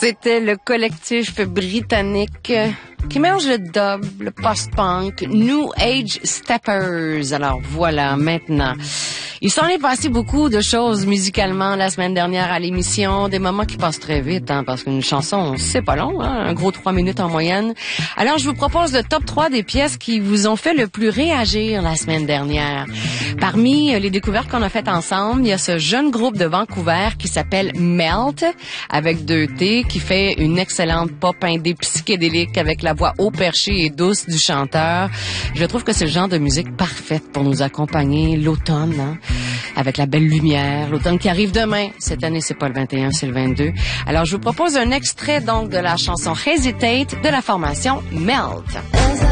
C'était le collectif britannique qui mélange le dub, le post-punk, New Age Steppers. Alors voilà, maintenant. Il s'en est passé beaucoup de choses musicalement la semaine dernière à l'émission, des moments qui passent très vite, parce qu'une chanson, c'est pas long, un gros 3 minutes en moyenne. Alors, je vous propose le top 3 des pièces qui vous ont fait le plus réagir la semaine dernière. Parmi les découvertes qu'on a faites ensemble, il y a ce jeune groupe de Vancouver qui s'appelle Melt, avec 2 T, qui fait une excellente pop indé psychédélique avec la voix haut perchée et douce du chanteur. Je trouve que c'est le genre de musique parfaite pour nous accompagner l'automne, avec la belle lumière, l'automne qui arrive demain. Cette année, c'est pas le 21, c'est le 22. Alors, je vous propose un extrait donc de la chanson Hesitate de la formation Melt.